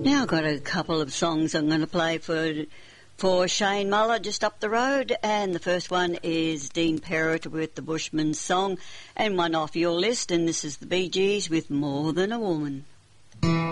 Now I've got a couple of songs I'm going to play for Shane Muller just up the road, and the first one is Dean Perrott with the Bushman's Song, and one off your list, and this is the Bee Gees with More Than a Woman.